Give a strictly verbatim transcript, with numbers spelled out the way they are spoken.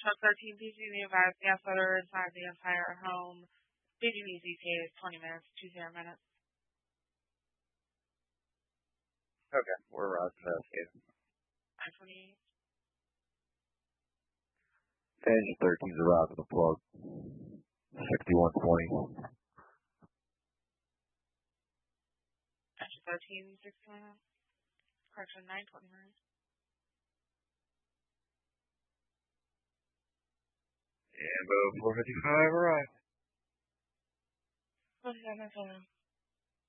Truck thirteen, please be advised gas weather inside the entire home. Staging E Z T is twenty minutes to zero minutes. Okay, we're routing to escape. nine twenty-eight. Engine thirteen's arrived at the plug. sixty-one twenty. Engine thirteen, sixty-one. Correction, nine twenty-nine. Yeah, about four fifty-five arrived. Okay, no problem.